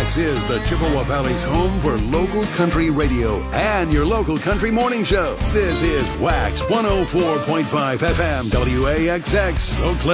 Wax is the Chippewa Valley's home for local country radio and your local country morning show. This is Wax 104.5 FM WAXX, Eau Claire.